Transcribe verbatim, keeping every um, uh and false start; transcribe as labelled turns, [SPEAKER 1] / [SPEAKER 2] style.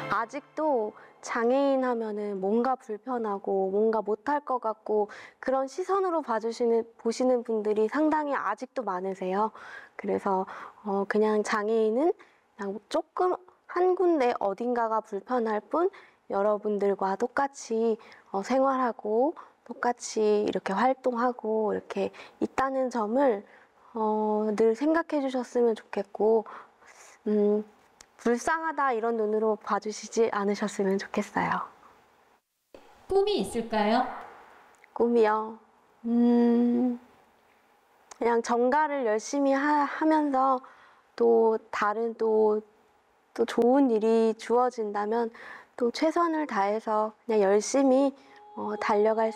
[SPEAKER 1] 아직도 장애인 하면은 뭔가 불편하고 뭔가 못할 것 같고 그런 시선으로 봐주시는 보시는 분들이 상당히 아직도 많으세요. 그래서 어 그냥 장애인은 그냥 조금 한 군데 어딘가가 불편할 뿐 여러분들과 똑같이 어 생활하고 똑같이 이렇게 활동하고 이렇게 있다는 점을 어 늘 생각해 주셨으면 좋겠고 음 불쌍하다 이런 눈으로 봐주시지 않으셨으면 좋겠어요.
[SPEAKER 2] 꿈이 있을까요?
[SPEAKER 1] 꿈이요? 음, 그냥 정가를 열심히 하, 하면서 또 다른 또, 또 좋은 일이 주어진다면 또 최선을 다해서 그냥 열심히 어, 달려갈